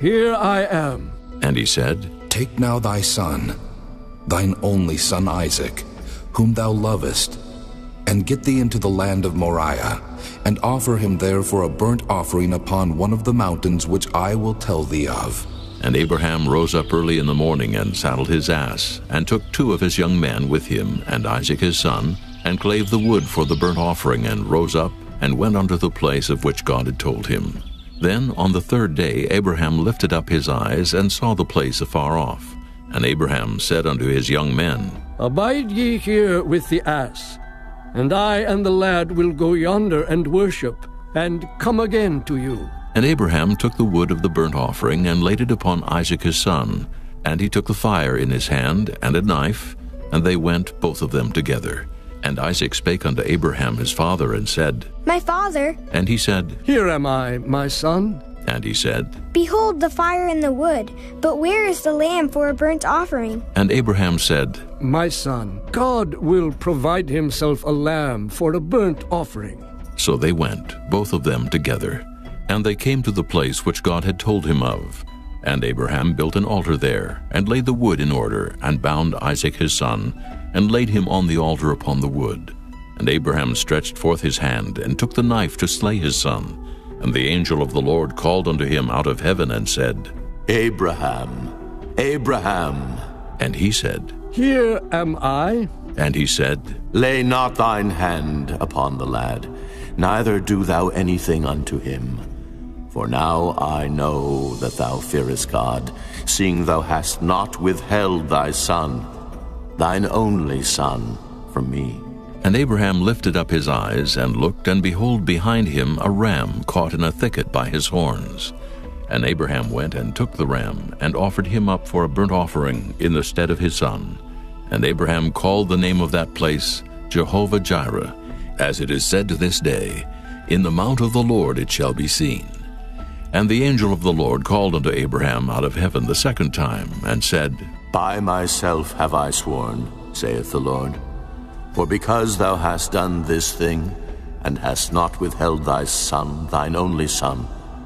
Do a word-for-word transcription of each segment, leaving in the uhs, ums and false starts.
Here I am. And he said, Take now thy son, thine only son Isaac, whom thou lovest, and get thee into the land of Moriah, and offer him there for a burnt offering upon one of the mountains which I will tell thee of. And Abraham rose up early in the morning, and saddled his ass, and took two of his young men with him, and Isaac his son, and clave the wood for the burnt offering, and rose up, and went unto the place of which God had told him. Then on the third day Abraham lifted up his eyes, and saw the place afar off. And Abraham said unto his young men, Abide ye here with the ass, and I and the lad will go yonder and worship, and come again to you. And Abraham took the wood of the burnt offering, and laid it upon Isaac his son. And he took the fire in his hand, and a knife, and they went both of them together. And Isaac spake unto Abraham his father, and said, My father. And he said, Here am I, my son. And he said, Behold the fire and the wood, but where is the lamb for a burnt offering? And Abraham said, My son, God will provide himself a lamb for a burnt offering. So they went, both of them together. And they came to the place which God had told him of. And Abraham built an altar there, and laid the wood in order, and bound Isaac his son, and laid him on the altar upon the wood. And Abraham stretched forth his hand, and took the knife to slay his son. And the angel of the Lord called unto him out of heaven, and said, Abraham, Abraham. And he said, Here am I. And he said, Lay not thine hand upon the lad, neither do thou anything unto him. For now I know that thou fearest God, seeing thou hast not withheld thy son, thine only son, from me. And Abraham lifted up his eyes, and looked, and behold behind him a ram caught in a thicket by his horns. And Abraham went and took the ram, and offered him up for a burnt offering in the stead of his son. And Abraham called the name of that place Jehovah-Jireh, as it is said to this day, In the mount of the Lord it shall be seen. And the angel of the Lord called unto Abraham out of heaven the second time, and said, By myself have I sworn, saith the Lord, for because thou hast done this thing, and hast not withheld thy son, thine only son,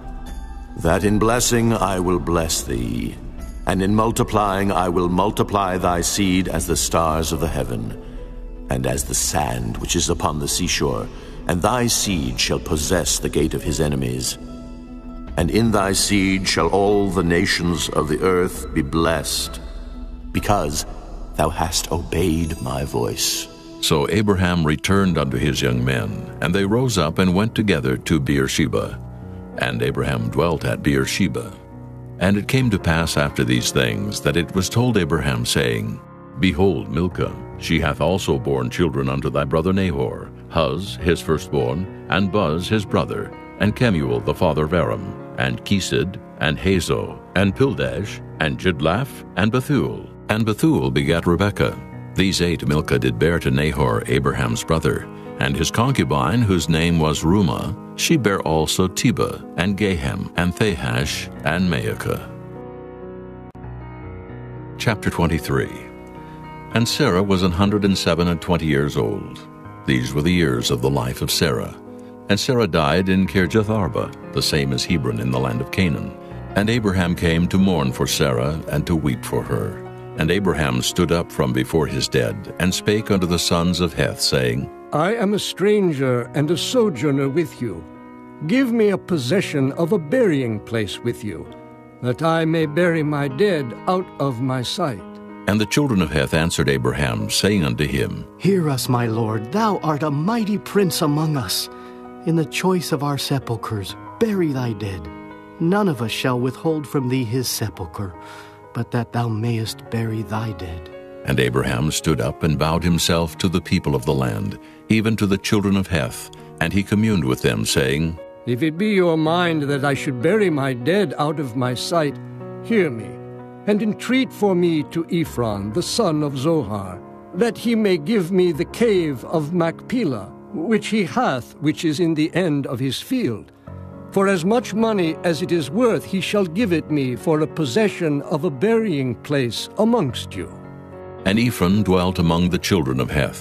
that in blessing I will bless thee, and in multiplying I will multiply thy seed as the stars of the heaven, and as the sand which is upon the seashore, and thy seed shall possess the gate of his enemies. And in thy seed shall all the nations of the earth be blessed, because thou hast obeyed my voice. So Abraham returned unto his young men, and they rose up and went together to Beersheba. And Abraham dwelt at Beersheba. And it came to pass after these things, that it was told Abraham, saying, Behold, Milcah, she hath also borne children unto thy brother Nahor, Huz his firstborn, and Buz his brother, and Kemuel the father of Aram, and Chesed, and Hazo, and Pildash, and Jidlaph, and Bethuel. And Bethuel begat Rebekah. These eight Milcah did bear to Nahor, Abraham's brother. And his concubine, whose name was Reumah, she bare also Tebah, and Gahem, and Thahash, and Maacah. Chapter twenty-three. And Sarah was an hundred and seven and twenty years old. These were the years of the life of Sarah. And Sarah died in Kirjath-arba, the same as Hebron in the land of Canaan. And Abraham came to mourn for Sarah, and to weep for her. And Abraham stood up from before his dead, and spake unto the sons of Heth, saying, I am a stranger and a sojourner with you. Give me a possession of a burying place with you, that I may bury my dead out of my sight. And the children of Heth answered Abraham, saying unto him, Hear us, my lord, thou art a mighty prince among us. In the choice of our sepulchres, bury thy dead. None of us shall withhold from thee his sepulchre, but that thou mayest bury thy dead. And Abraham stood up and bowed himself to the people of the land, even to the children of Heth, and he communed with them, saying, If it be your mind that I should bury my dead out of my sight, hear me, and entreat for me to Ephron, the son of Zohar, that he may give me the cave of Machpelah, which he hath, which is in the end of his field. For as much money as it is worth he shall give it me for a possession of a burying place amongst you. And Ephron dwelt among the children of Heth,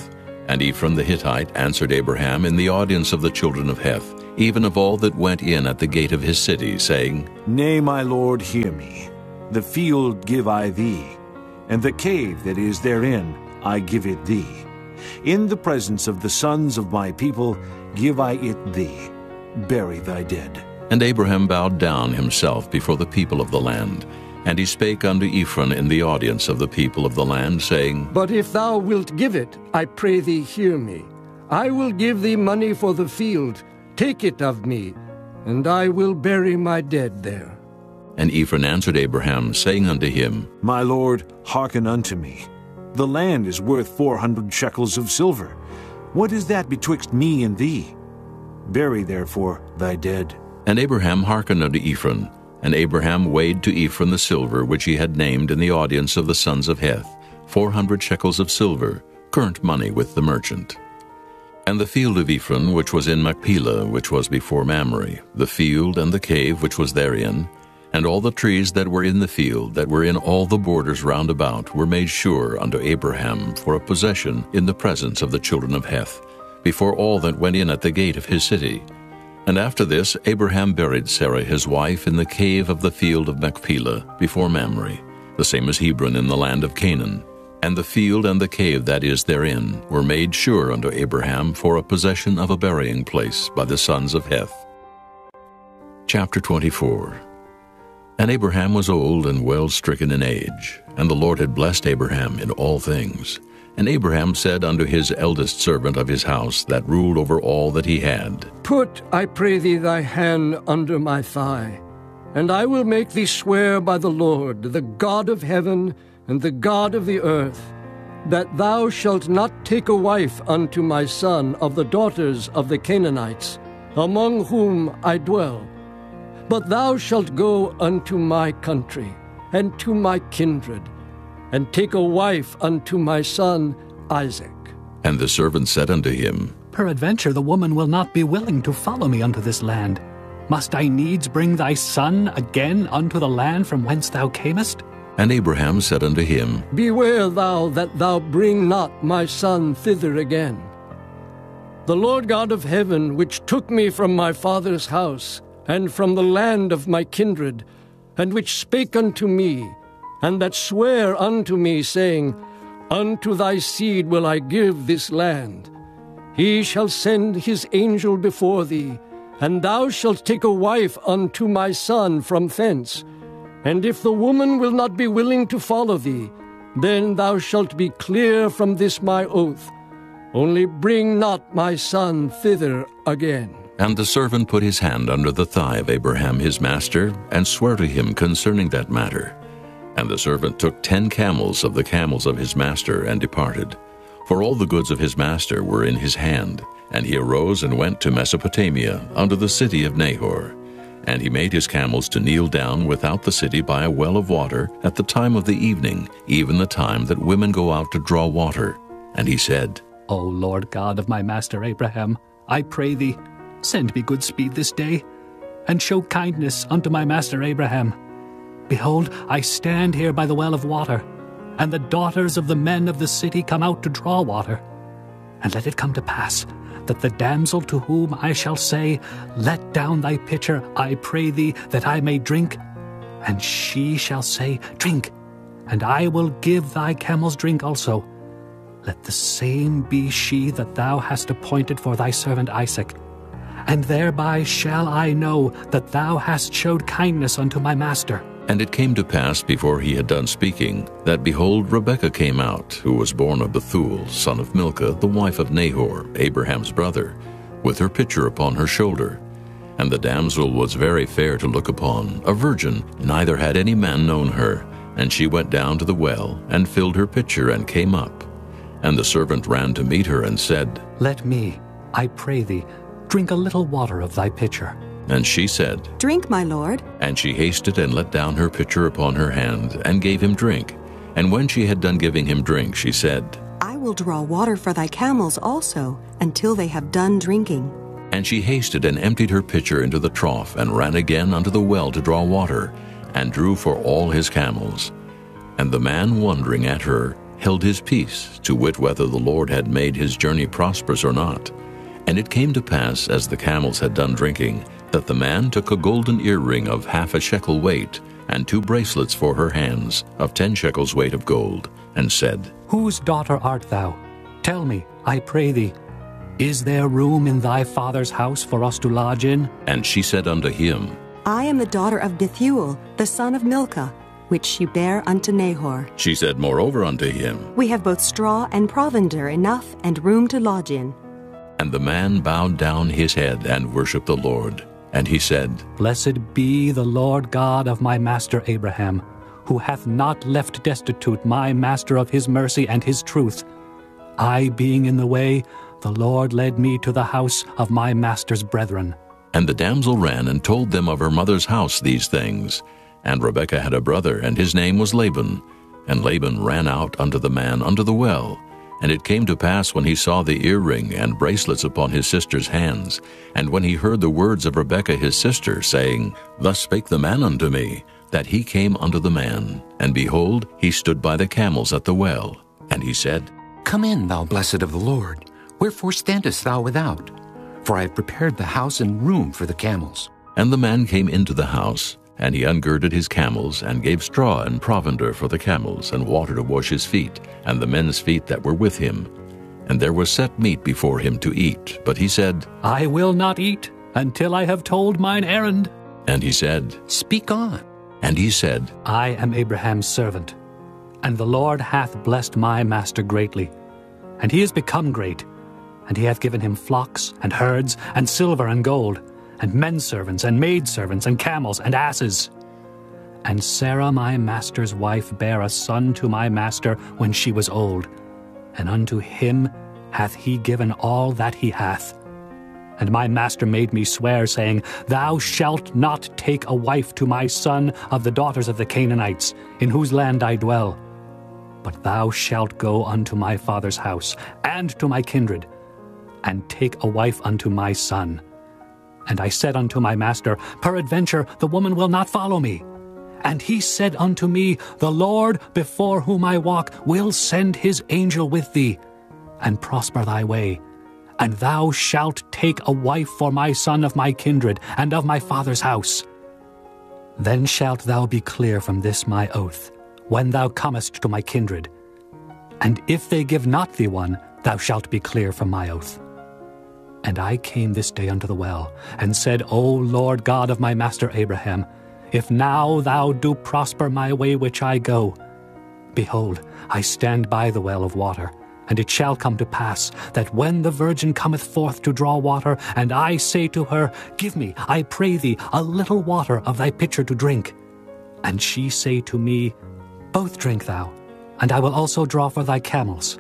And Ephron the Hittite answered Abraham in the audience of the children of Heth, even of all that went in at the gate of his city, saying, Nay, my lord, hear me. The field give I thee, and the cave that is therein I give it thee. In the presence of the sons of my people give I it thee. Bury thy dead. And Abraham bowed down himself before the people of the land. And he spake unto Ephron in the audience of the people of the land, saying, But if thou wilt give it, I pray thee hear me. I will give thee money for the field. Take it of me, and I will bury my dead there. And Ephron answered Abraham, saying unto him, My lord, hearken unto me. The land is worth four hundred shekels of silver. What is that betwixt me and thee? Bury therefore thy dead. And Abraham hearkened unto Ephron. And Abraham weighed to Ephron the silver which he had named in the audience of the sons of Heth, four hundred shekels of silver, current money with the merchant. And the field of Ephron which was in Machpelah, which was before Mamre, the field and the cave which was therein, and all the trees that were in the field, that were in all the borders round about, were made sure unto Abraham for a possession in the presence of the children of Heth, before all that went in at the gate of his city. And after this Abraham buried Sarah his wife in the cave of the field of Machpelah before Mamre, the same as Hebron in the land of Canaan. And the field and the cave that is therein were made sure unto Abraham for a possession of a burying place by the sons of Heth. Chapter twenty-four. And Abraham was old and well stricken in age, and the Lord had blessed Abraham in all things. And Abraham said unto his eldest servant of his house, that ruled over all that he had, Put, I pray thee, thy hand under my thigh, and I will make thee swear by the Lord, the God of heaven and the God of the earth, that thou shalt not take a wife unto my son of the daughters of the Canaanites, among whom I dwell. But thou shalt go unto my country, and to my kindred, and take a wife unto my son Isaac. And the servant said unto him, Peradventure the woman will not be willing to follow me unto this land. Must I needs bring thy son again unto the land from whence thou camest? And Abraham said unto him, Beware thou that thou bring not my son thither again. The Lord God of heaven, which took me from my father's house, and from the land of my kindred, and which spake unto me, and that sware unto me, saying, Unto thy seed will I give this land. He shall send his angel before thee, and thou shalt take a wife unto my son from thence. And if the woman will not be willing to follow thee, then thou shalt be clear from this my oath. Only bring not my son thither again. And the servant put his hand under the thigh of Abraham his master, and sware to him concerning that matter. And the servant took ten camels of the camels of his master, and departed. For all the goods of his master were in his hand. And he arose and went to Mesopotamia, unto the city of Nahor. And he made his camels to kneel down without the city by a well of water, at the time of the evening, even the time that women go out to draw water. And he said, O Lord God of my master Abraham, I pray thee, send me good speed this day, and show kindness unto my master Abraham. Behold, I stand here by the well of water, and the daughters of the men of the city come out to draw water. And let it come to pass, that the damsel to whom I shall say, Let down thy pitcher, I pray thee, that I may drink, and she shall say, Drink, and I will give thy camels drink also. Let the same be she that thou hast appointed for thy servant Isaac. And thereby shall I know that thou hast showed kindness unto my master. And it came to pass, before he had done speaking, that, behold, Rebekah came out, who was born of Bethuel, son of Milcah, the wife of Nahor, Abraham's brother, with her pitcher upon her shoulder. And the damsel was very fair to look upon, a virgin, neither had any man known her. And she went down to the well, and filled her pitcher, and came up. And the servant ran to meet her, and said, Let me, I pray thee, drink a little water of thy pitcher. And she said, Drink, my lord. And she hasted and let down her pitcher upon her hand, and gave him drink. And when she had done giving him drink, she said, I will draw water for thy camels also, until they have done drinking. And she hasted and emptied her pitcher into the trough, and ran again unto the well to draw water, and drew for all his camels. And the man wondering at her held his peace, to wit whether the Lord had made his journey prosperous or not. And it came to pass, as the camels had done drinking, that the man took a golden earring of half a shekel weight, and two bracelets for her hands, of ten shekels weight of gold, and said, Whose daughter art thou? Tell me, I pray thee, is there room in thy father's house for us to lodge in? And she said unto him, I am the daughter of Bethuel, the son of Milcah, which she bare unto Nahor. She said moreover unto him, We have both straw and provender enough, and room to lodge in. And the man bowed down his head and worshipped the Lord. And he said, Blessed be the Lord God of my master Abraham, who hath not left destitute my master of his mercy and his truth. I being in the way, the Lord led me to the house of my master's brethren. And the damsel ran and told them of her mother's house these things. And Rebekah had a brother, and his name was Laban. And Laban ran out unto the man unto the well. And it came to pass, when he saw the earring and bracelets upon his sister's hands, and when he heard the words of Rebekah his sister, saying, Thus spake the man unto me, that he came unto the man. And behold, he stood by the camels at the well. And he said, Come in, thou blessed of the Lord. Wherefore standest thou without? For I have prepared the house and room for the camels. And the man came into the house, and he ungirded his camels, and gave straw and provender for the camels, and water to wash his feet, and the men's feet that were with him. And there was set meat before him to eat. But he said, I will not eat until I have told mine errand. And he said, Speak on. And he said, I am Abraham's servant, and the Lord hath blessed my master greatly. And he is become great, and he hath given him flocks, and herds, and silver, and gold, and menservants, and maidservants, and camels, and asses. And Sarah my master's wife bare a son to my master when she was old, and unto him hath he given all that he hath. And my master made me swear, saying, Thou shalt not take a wife to my son of the daughters of the Canaanites, in whose land I dwell. But thou shalt go unto my father's house, and to my kindred, and take a wife unto my son. And I said unto my master, Peradventure the woman will not follow me. And he said unto me, The Lord before whom I walk will send his angel with thee, and prosper thy way. And thou shalt take a wife for my son of my kindred, and of my father's house. Then shalt thou be clear from this my oath, when thou comest to my kindred. And if they give not thee one, thou shalt be clear from my oath. And I came this day unto the well, and said, O Lord God of my master Abraham, if now thou do prosper my way which I go, behold, I stand by the well of water. And it shall come to pass, that when the virgin cometh forth to draw water, and I say to her, Give me, I pray thee, a little water of thy pitcher to drink. And she say to me, Both drink thou, and I will also draw for thy camels.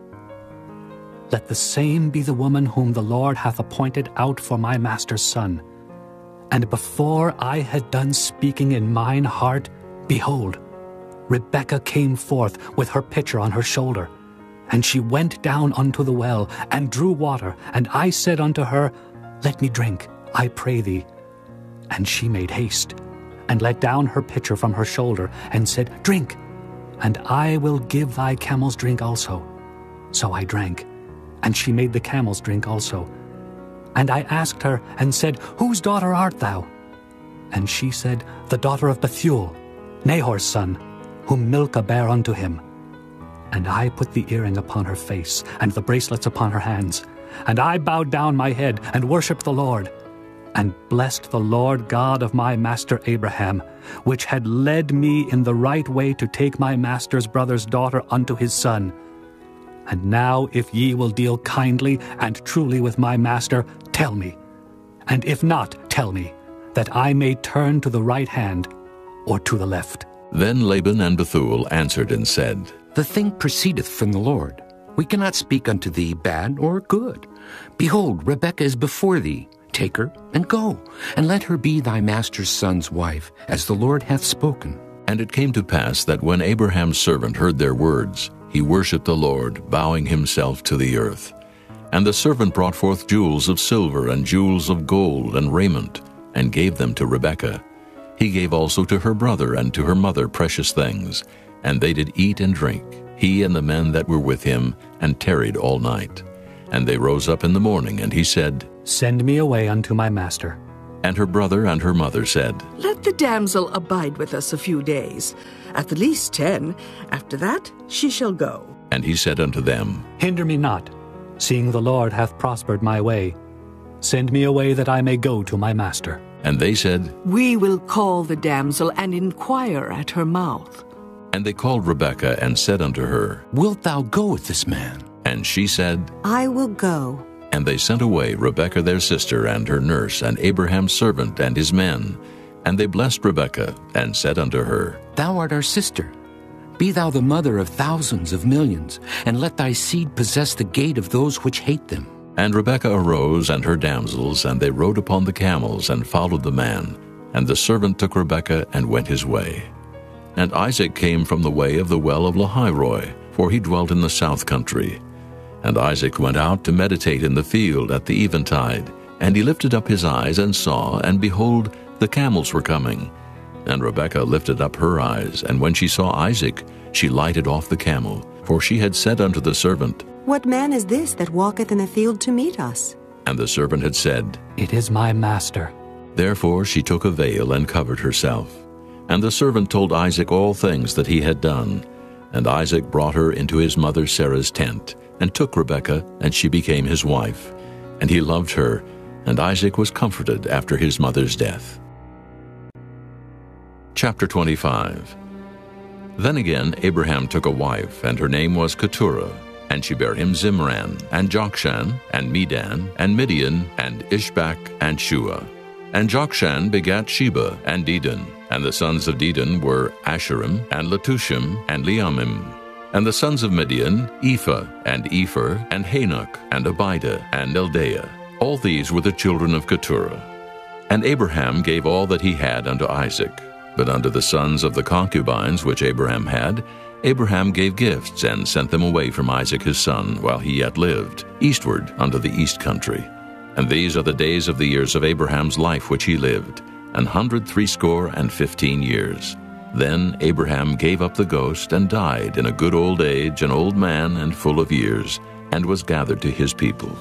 Let the same be the woman whom the Lord hath appointed out for my master's son. And before I had done speaking in mine heart, behold, Rebekah came forth with her pitcher on her shoulder. And she went down unto the well, and drew water. And I said unto her, Let me drink, I pray thee. And she made haste, and let down her pitcher from her shoulder, and said, Drink, and I will give thy camels drink also. So I drank, and she made the camels drink also. And I asked her, and said, Whose daughter art thou? And she said, The daughter of Bethuel, Nahor's son, whom Milcah bare unto him. And I put the earring upon her face, and the bracelets upon her hands. And I bowed down my head, and worshipped the Lord, and blessed the Lord God of my master Abraham, which had led me in the right way to take my master's brother's daughter unto his son. And now if ye will deal kindly and truly with my master, tell me. And if not, tell me, that I may turn to the right hand or to the left. Then Laban and Bethuel answered and said, The thing proceedeth from the Lord. We cannot speak unto thee bad or good. Behold, Rebekah is before thee. Take her, and go, and let her be thy master's son's wife, as the Lord hath spoken. And it came to pass that when Abraham's servant heard their words, he worshipped the Lord, bowing himself to the earth. And the servant brought forth jewels of silver and jewels of gold and raiment, and gave them to Rebekah. He gave also to her brother and to her mother precious things, And they did eat and drink, he and the men that were with him, and tarried all night. And they rose up in the morning, and he said, Send me away unto my master. And her brother and her mother said, Let the damsel abide with us a few days, at the least ten. After that she shall go. And he said unto them, Hinder me not, seeing the Lord hath prospered my way. Send me away that I may go to my master. And they said, We will call the damsel and inquire at her mouth. And they called Rebekah and said unto her, Wilt thou go with this man? And she said, I will go. And they sent away Rebekah their sister and her nurse and Abraham's servant and his men. And they blessed Rebekah and said unto her, Thou art our sister. Be thou the mother of thousands of millions, and let thy seed possess the gate of those which hate them. And Rebekah arose and her damsels, and they rode upon the camels and followed the man. And the servant took Rebekah and went his way. And Isaac came from the way of the well of Lahairoi, for he dwelt in the south country. And Isaac went out to meditate in the field at the eventide. And he lifted up his eyes and saw, and behold, the camels were coming. And Rebekah lifted up her eyes, and when she saw Isaac, she lighted off the camel, for she had said unto the servant, What man is this that walketh in the field to meet us? And the servant had said, It is my master. Therefore she took a veil and covered herself. And the servant told Isaac all things that he had done. And Isaac brought her into his mother Sarah's tent, and took Rebekah, and she became his wife. And he loved her, and Isaac was comforted after his mother's death. Chapter twenty-five. Then again Abraham took a wife, and her name was Keturah. And she bare him Zimran, and Jokshan, and Medan, and Midian, and Ishbak, and Shua. And Jokshan begat Sheba, and Dedan. And the sons of Dedan were Asherim, and Letushim, and Leamim. And the sons of Midian, Ephah, and Epher, and Hanok, and Abida, and Eldaah. All these were the children of Keturah. And Abraham gave all that he had unto Isaac. But unto the sons of the concubines which Abraham had, Abraham gave gifts, and sent them away from Isaac his son, while he yet lived, eastward unto the east country. And these are the days of the years of Abraham's life which he lived, an hundred threescore and fifteen years. Then Abraham gave up the ghost, and died in a good old age, an old man and full of years, and was gathered to his people.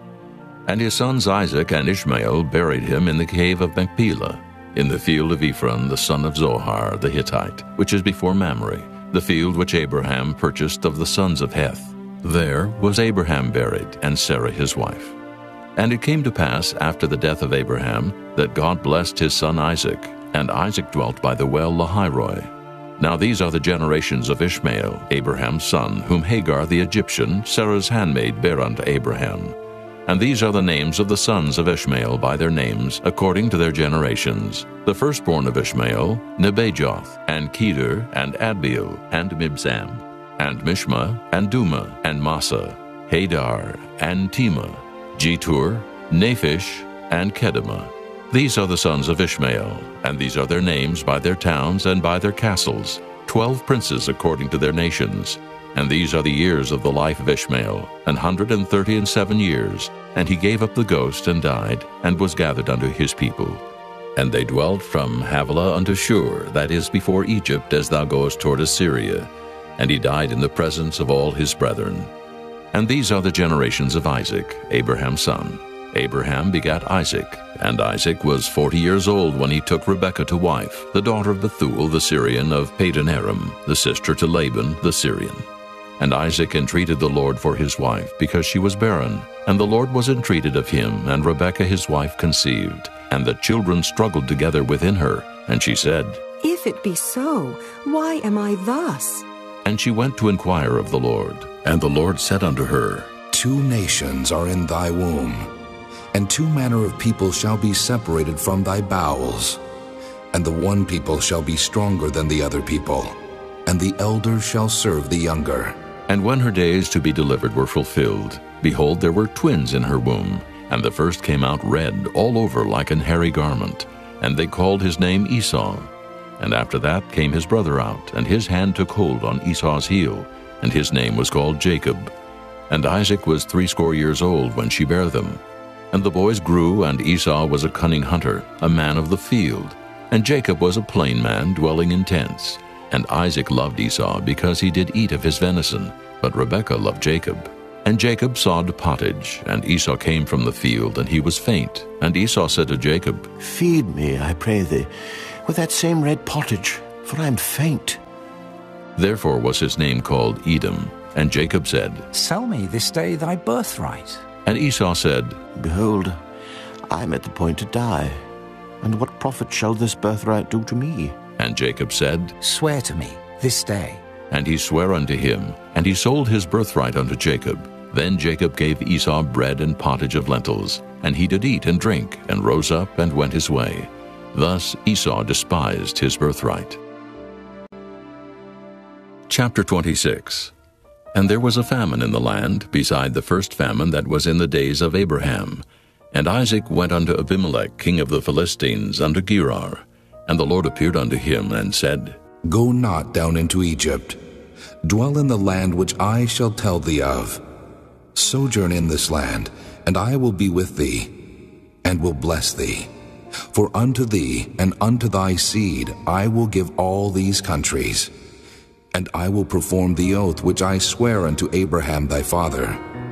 And his sons Isaac and Ishmael buried him in the cave of Machpelah, in the field of Ephron the son of Zohar the Hittite, which is before Mamre, the field which Abraham purchased of the sons of Heth. There was Abraham buried, and Sarah his wife. And it came to pass after the death of Abraham, that God blessed his son Isaac, and Isaac dwelt by the well Lahairoi. Now these are the generations of Ishmael, Abraham's son, whom Hagar the Egyptian, Sarah's handmaid, bare unto Abraham. And these are the names of the sons of Ishmael by their names, according to their generations. The firstborn of Ishmael, Nebajoth, and Kedar, and Adbeel, and Mibsam, and Mishma, and Duma, and Massa, Hadar, and Tema, Jetur, Naphish, and Kedemah. These are the sons of Ishmael, and these are their names by their towns and by their castles, twelve princes according to their nations. And these are the years of the life of Ishmael, an hundred and thirty and seven years. And he gave up the ghost, and died, and was gathered unto his people. And they dwelt from Havilah unto Shur, that is before Egypt, as thou goest toward Assyria. And he died in the presence of all his brethren. And these are the generations of Isaac, Abraham's son. Abraham begat Isaac, and Isaac was forty years old when he took Rebekah to wife, the daughter of Bethuel the Syrian of Padan-aram, the sister to Laban the Syrian. And Isaac entreated the Lord for his wife, because she was barren. And the Lord was entreated of him, and Rebekah his wife conceived. And the children struggled together within her. And she said, If it be so, why am I thus? And she went to inquire of the Lord. And the Lord said unto her, Two nations are in thy womb, and two manner of people shall be separated from thy bowels. And the one people shall be stronger than the other people, and the elder shall serve the younger. And when her days to be delivered were fulfilled, behold, there were twins in her womb. And the first came out red all over like an hairy garment, and they called his name Esau. And after that came his brother out, and his hand took hold on Esau's heel, and his name was called Jacob. And Isaac was threescore years old when she bare them. And the boys grew, and Esau was a cunning hunter, a man of the field, and Jacob was a plain man dwelling in tents. And Isaac loved Esau because he did eat of his venison, but Rebekah loved Jacob. And Jacob sawed pottage, and Esau came from the field, and he was faint. And Esau said to Jacob, Feed me, I pray thee, with that same red pottage, for I am faint. Therefore was his name called Edom. And Jacob said, Sell me this day thy birthright. And Esau said, Behold, I am at the point to die, and what profit shall this birthright do to me? And Jacob said, Swear to me this day. And he sware unto him, and he sold his birthright unto Jacob. Then Jacob gave Esau bread and pottage of lentils, and he did eat and drink, and rose up and went his way. Thus Esau despised his birthright. Chapter twenty-six. And there was a famine in the land, beside the first famine that was in the days of Abraham. And Isaac went unto Abimelech king of the Philistines unto Gerar. And the Lord appeared unto him, and said, Go not down into Egypt. Dwell in the land which I shall tell thee of. Sojourn in this land, and I will be with thee, and will bless thee. For unto thee and unto thy seed I will give all these countries. And I will perform the oath which I sware unto Abraham thy father.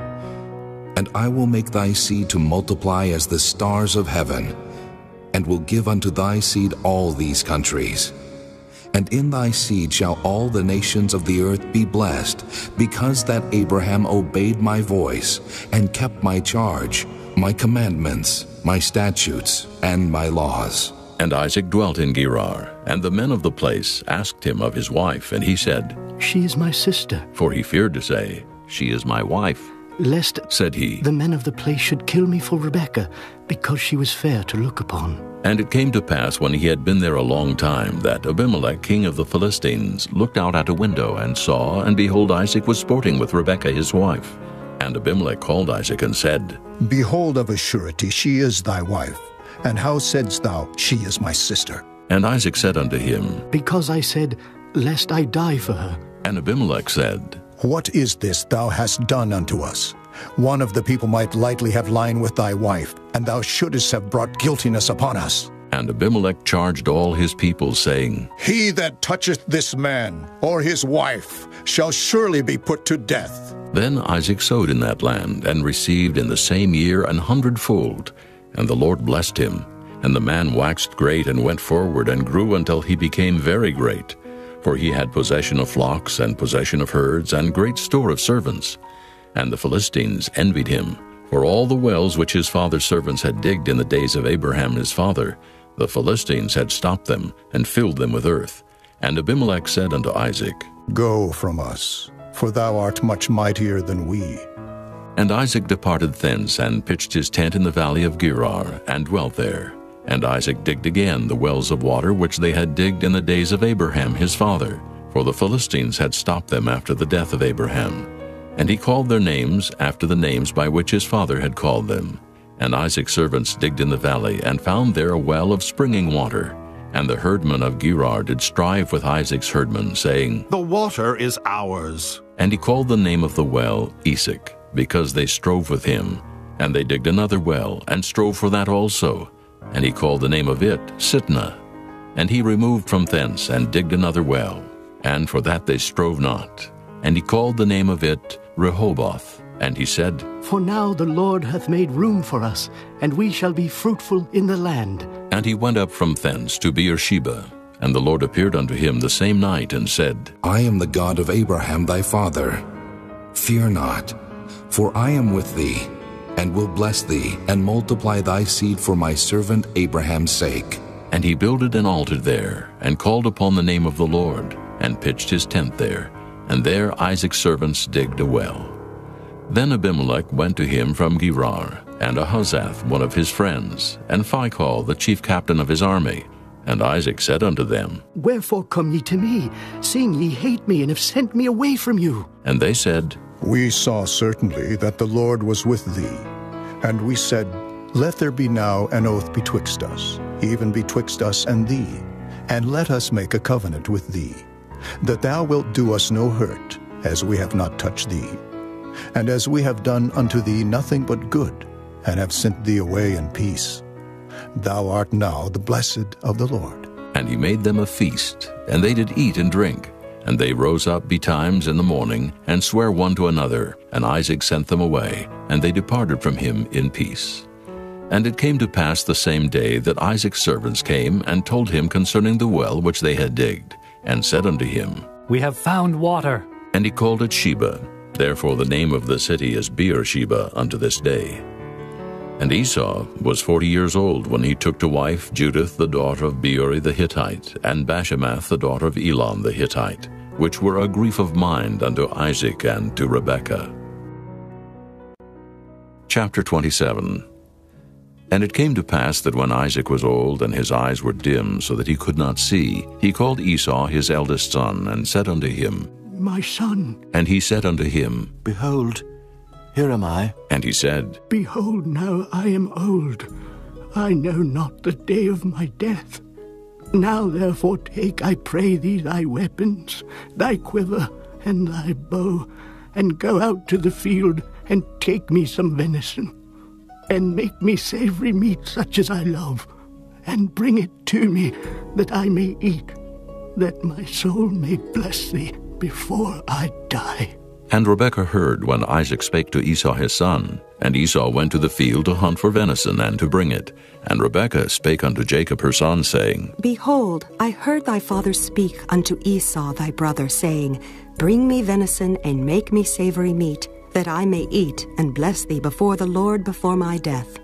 And I will make thy seed to multiply as the stars of heaven, and will give unto thy seed all these countries. And in thy seed shall all the nations of the earth be blessed, because that Abraham obeyed my voice, and kept my charge, my commandments, my statutes, and my laws. And Isaac dwelt in Gerar, and the men of the place asked him of his wife, and he said, She is my sister. For he feared to say, She is my wife. Lest, said he, the men of the place should kill me for Rebekah, because she was fair to look upon. And it came to pass, when he had been there a long time, that Abimelech king of the Philistines looked out at a window, and saw, and behold, Isaac was sporting with Rebekah his wife. And Abimelech called Isaac, and said, Behold, of a surety she is thy wife. And how saidst thou, She is my sister? And Isaac said unto him, Because I said, Lest I die for her. And Abimelech said, What is this thou hast done unto us? One of the people might lightly have lain with thy wife, and thou shouldest have brought guiltiness upon us. And Abimelech charged all his people, saying, He that toucheth this man, or his wife, shall surely be put to death. Then Isaac sowed in that land, and received in the same year an hundredfold. And the Lord blessed him. And the man waxed great, and went forward, and grew until he became very great. For he had possession of flocks, and possession of herds, and great store of servants. And the Philistines envied him, for all the wells which his father's servants had digged in the days of Abraham his father, the Philistines had stopped them, and filled them with earth. And Abimelech said unto Isaac, Go from us, for thou art much mightier than we. And Isaac departed thence, and pitched his tent in the valley of Gerar, and dwelt there. And Isaac digged again the wells of water which they had digged in the days of Abraham his father, for the Philistines had stopped them after the death of Abraham. And he called their names after the names by which his father had called them. And Isaac's servants digged in the valley, and found there a well of springing water. And the herdmen of Gerar did strive with Isaac's herdmen, saying, The water is ours. And he called the name of the well Esek, because they strove with him. And they digged another well, and strove for that also. And he called the name of it Sitnah. And he removed from thence, and digged another well. And for that they strove not. And he called the name of it Rehoboth. And he said, For now the Lord hath made room for us, and we shall be fruitful in the land. And he went up from thence to Beersheba. And the Lord appeared unto him the same night, and said, I am the God of Abraham thy father. Fear not, for I am with thee, and will bless thee, and multiply thy seed for my servant Abraham's sake. And he builded an altar there, and called upon the name of the Lord, and pitched his tent there. And there Isaac's servants digged a well. Then Abimelech went to him from Gerar, and Ahuzzath one of his friends, and Phicol the chief captain of his army. And Isaac said unto them, Wherefore come ye to me, seeing ye hate me, and have sent me away from you? And they said, We saw certainly that the Lord was with thee. And we said, Let there be now an oath betwixt us, even betwixt us and thee, and let us make a covenant with thee, that thou wilt do us no hurt, as we have not touched thee, and as we have done unto thee nothing but good, and have sent thee away in peace. Thou art now the blessed of the Lord. And he made them a feast, and they did eat and drink. And they rose up betimes in the morning, and sware one to another. And Isaac sent them away, and they departed from him in peace. And it came to pass the same day that Isaac's servants came, and told him concerning the well which they had digged, and said unto him, We have found water. And he called it Sheba. Therefore the name of the city is Beersheba unto this day. And Esau was forty years old when he took to wife Judith the daughter of Beeri the Hittite, and Bashemath the daughter of Elon the Hittite, which were a grief of mind unto Isaac and to Rebekah. Chapter twenty-seven. And it came to pass that when Isaac was old, and his eyes were dim, so that he could not see, he called Esau his eldest son, and said unto him, My son. And he said unto him, Behold, here am I. And he said, Behold, now I am old. I know not the day of my death. Now therefore take, I pray thee, thy weapons, thy quiver, and thy bow, and go out to the field, and take me some venison, and make me savory meat such as I love, and bring it to me, that I may eat, that my soul may bless thee before I die. And Rebekah heard when Isaac spake to Esau his son. And Esau went to the field to hunt for venison, and to bring it. And Rebekah spake unto Jacob her son, saying, Behold, I heard thy father speak unto Esau thy brother, saying, Bring me venison, and make me savory meat, that I may eat, and bless thee before the Lord before my death.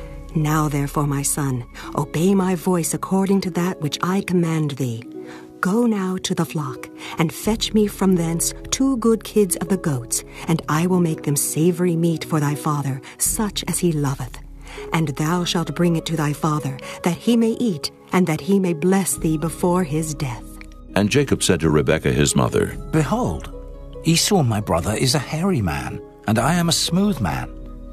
Now therefore, my son, obey my voice according to that which I command thee. Go now to the flock, and fetch me from thence two good kids of the goats, and I will make them savory meat for thy father, such as he loveth. And thou shalt bring it to thy father, that he may eat, and that he may bless thee before his death. And Jacob said to Rebekah his mother, Behold, Esau my brother is a hairy man, and I am a smooth man.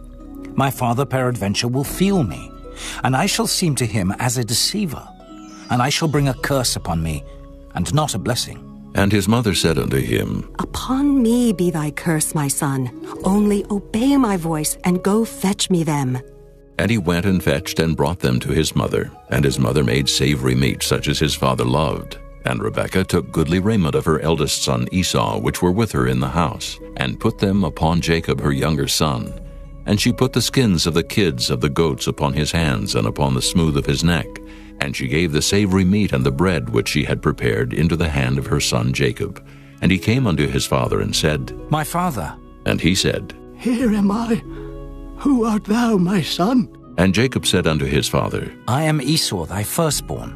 My father peradventure will feel me, and I shall seem to him as a deceiver, and I shall bring a curse upon me, and not a blessing. And his mother said unto him, Upon me be thy curse, my son. Only obey my voice, and go fetch me them. And he went and fetched and brought them to his mother. And his mother made savory meat, such as his father loved. And Rebekah took goodly raiment of her eldest son Esau, which were with her in the house, and put them upon Jacob her younger son. And she put the skins of the kids of the goats upon his hands, and upon the smooth of his neck. And she gave the savory meat and the bread which she had prepared into the hand of her son Jacob. And he came unto his father and said, My father. And he said, Here am I. Who art thou, my son? And Jacob said unto his father, I am Esau thy firstborn.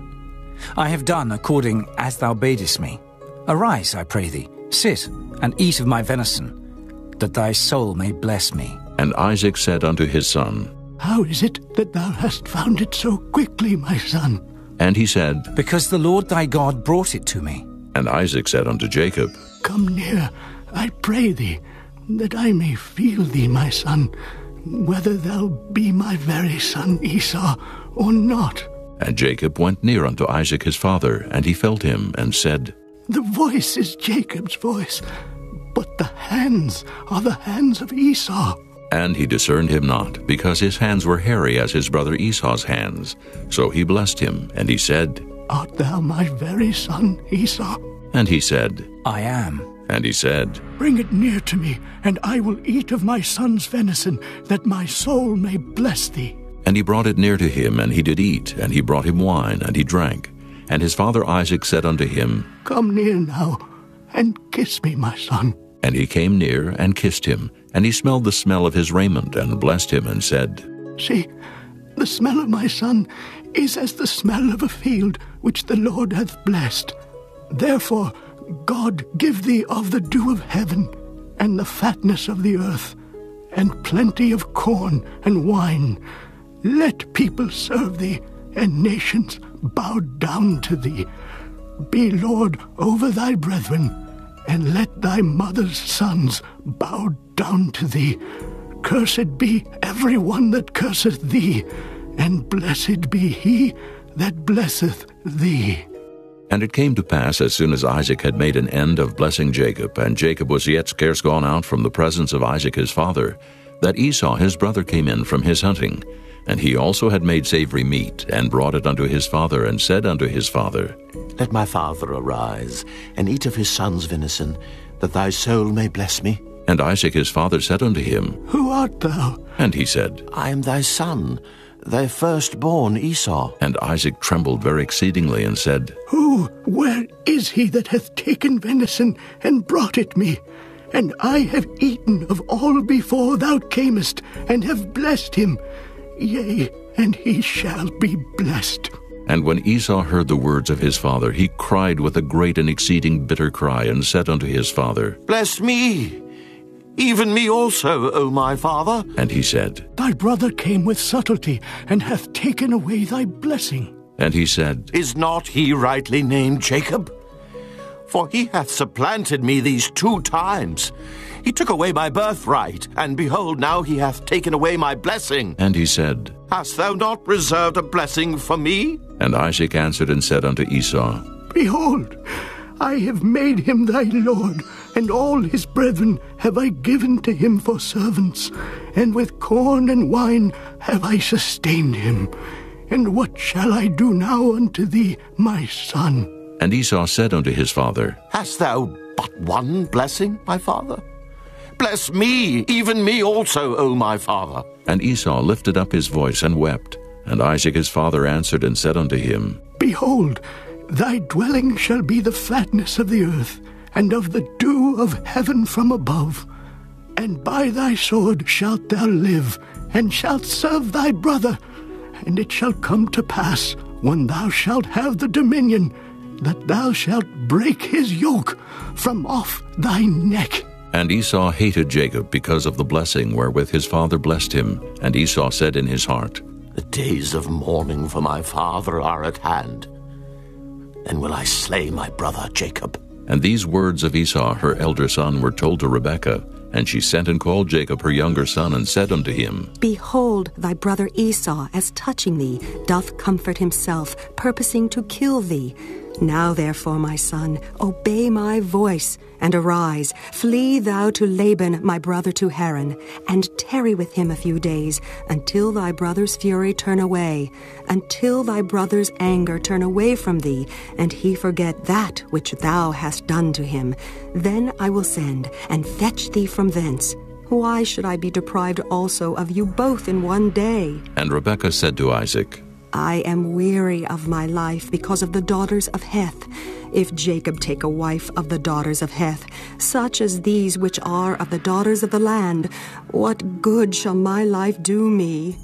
I have done according as thou badest me. Arise, I pray thee, sit, and eat of my venison, that thy soul may bless me. And Isaac said unto his son, How is it that thou hast found it so quickly, my son? And he said, Because the Lord thy God brought it to me. And Isaac said unto Jacob, Come near, I pray thee, that I may feel thee, my son, whether thou be my very son Esau or not. And Jacob went near unto Isaac his father, and he felt him, and said, The voice is Jacob's voice, but the hands are the hands of Esau. And he discerned him not, because his hands were hairy as his brother Esau's hands. So he blessed him, and he said, Art thou my very son Esau? And he said, I am. And he said, Bring it near to me, and I will eat of my son's venison, that my soul may bless thee. And he brought it near to him, and he did eat, and he brought him wine, and he drank. And his father Isaac said unto him, Come near now, and kiss me, my son. And he came near, and kissed him. And he smelled the smell of his raiment, and blessed him, and said, See, the smell of my son is as the smell of a field which the Lord hath blessed. Therefore God give thee of the dew of heaven, and the fatness of the earth, and plenty of corn and wine. Let people serve thee, and nations bow down to thee. Be Lord over thy brethren, and let thy mother's sons bow down to thee. Cursed be every one that curseth thee, and blessed be he that blesseth thee. And it came to pass, as soon as Isaac had made an end of blessing Jacob, and Jacob was yet scarce gone out from the presence of Isaac his father, that Esau his brother came in from his hunting. And he also had made savory meat, and brought it unto his father, and said unto his father, Let my father arise, and eat of his son's venison, that thy soul may bless me. And Isaac his father said unto him, Who art thou? And he said, I am thy son, thy firstborn Esau. And Isaac trembled very exceedingly, and said, Who, where is he that hath taken venison, and brought it me? And I have eaten of all before thou camest, and have blessed him. Yea, and he shall be blessed. And when Esau heard the words of his father, he cried with a great and exceeding bitter cry, and said unto his father, Bless me, even me also, O my father. And he said, Thy brother came with subtlety, and hath taken away thy blessing. And he said, Is not he rightly named Jacob? For he hath supplanted me these two times. He took away my birthright, and behold, now he hath taken away my blessing. And he said, Hast thou not reserved a blessing for me? And Isaac answered and said unto Esau, Behold, I have made him thy lord, and all his brethren have I given to him for servants, and with corn and wine have I sustained him. And what shall I do now unto thee, my son? And Esau said unto his father, Hast thou but one blessing, my father? Bless me, even me also, O my father. And Esau lifted up his voice and wept. And Isaac his father answered and said unto him, Behold, thy dwelling shall be the fatness of the earth, and of the dew of heaven from above. And by thy sword shalt thou live, and shalt serve thy brother. And it shall come to pass, when thou shalt have the dominion, that thou shalt break his yoke from off thy neck. And Esau hated Jacob because of the blessing wherewith his father blessed him. And Esau said in his heart, The days of mourning for my father are at hand. Then will I slay my brother Jacob. And these words of Esau her elder son were told to Rebekah. And she sent and called Jacob her younger son, and said unto him, Behold, thy brother Esau, as touching thee, doth comfort himself, purposing to kill thee. Now therefore, my son, obey my voice, and arise, flee thou to Laban my brother to Haran, and tarry with him a few days, until thy brother's fury turn away, until thy brother's anger turn away from thee, and he forget that which thou hast done to him. Then I will send, and fetch thee from thence. Why should I be deprived also of you both in one day? And Rebekah said to Isaac, I am weary of my life because of the daughters of Heth. If Jacob take a wife of the daughters of Heth, such as these which are of the daughters of the land, what good shall my life do me?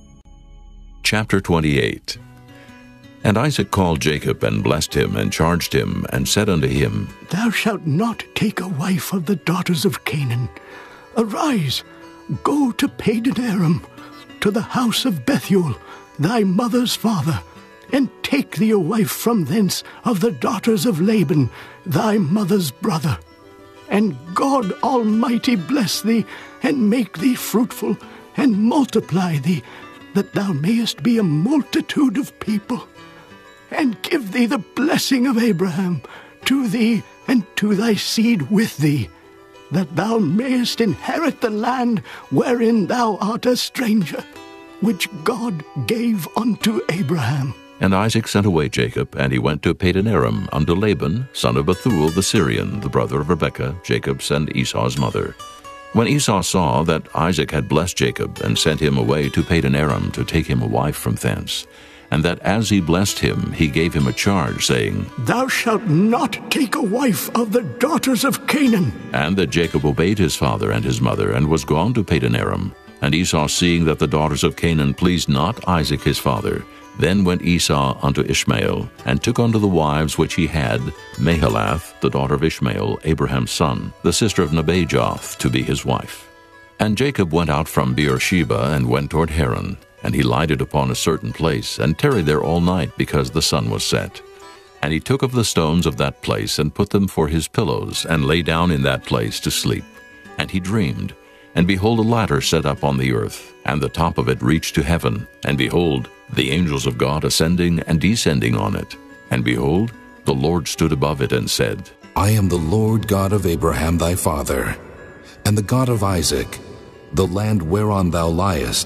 Chapter twenty-eight. And Isaac called Jacob, and blessed him, and charged him, and said unto him, Thou shalt not take a wife of the daughters of Canaan. Arise, go to Padan Aram, to the house of Bethuel, thy mother's father, and take thee a wife from thence of the daughters of Laban, thy mother's brother. And God Almighty bless thee, and make thee fruitful, and multiply thee, that thou mayest be a multitude of people. And give thee the blessing of Abraham, to thee and to thy seed with thee, that thou mayest inherit the land wherein thou art a stranger, which God gave unto Abraham. And Isaac sent away Jacob, and he went to Padan Aram unto Laban, son of Bethuel the Syrian, the brother of Rebekah, Jacob's and Esau's mother. When Esau saw that Isaac had blessed Jacob, and sent him away to Padan Aram to take him a wife from thence, and that as he blessed him, he gave him a charge, saying, Thou shalt not take a wife of the daughters of Canaan. And that Jacob obeyed his father and his mother, and was gone to Padan Aram. And Esau, seeing that the daughters of Canaan pleased not Isaac his father, then went Esau unto Ishmael, and took unto the wives which he had Mahalath, the daughter of Ishmael, Abraham's son, the sister of Nebajoth, to be his wife. And Jacob went out from Beersheba, and went toward Haran. And he lighted upon a certain place, and tarried there all night, because the sun was set. And he took of the stones of that place, and put them for his pillows, and lay down in that place to sleep. And he dreamed, and behold, a ladder set up on the earth, and the top of it reached to heaven. And behold, the angels of God ascending and descending on it. And behold, the Lord stood above it, and said, I am the Lord God of Abraham thy father, and the God of Isaac. The land whereon thou liest,